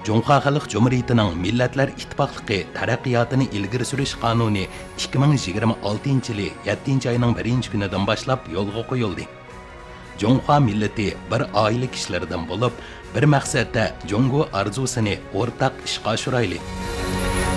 Жоңқа Халық Cumhuriyeti'nin Milletler İttifaqlığı taraqqiyotini ilgari surish qonuni 2026 yili 7 ayning 1 kunidan boshlab yo'lga qo'yildi. Жоңқа millati bir oila kishilaridan bo'lib, bir maqsadda Jongo arzusini o'rtaq ishga oshirayli.